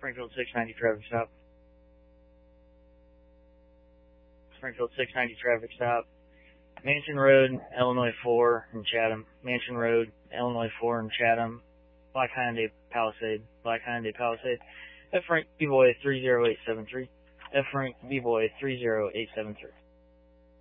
Springfield 690 traffic stop. Springfield 690 traffic stop. Mansion Road, Illinois 4 in Chatham. Mansion Road, Illinois 4 in Chatham. Black Hyundai Palisade. Black Hyundai Palisade. F Frank B-Boy 30873. F Frank B-Boy 30873.